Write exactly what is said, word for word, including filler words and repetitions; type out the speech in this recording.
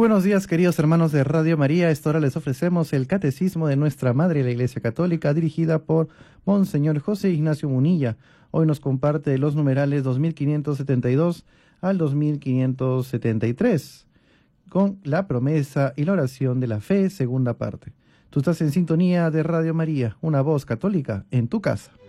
buenos días, queridos hermanos de Radio María. A esta hora les ofrecemos el Catecismo de nuestra Madre, la Iglesia Católica, dirigida por Monseñor José Ignacio Munilla. Hoy nos comparte los numerales dos mil quinientos setenta y dos al dos mil quinientos setenta y tres, con la promesa y la oración de la fe, segunda parte. Tú estás en sintonía de Radio María, una voz católica en tu casa.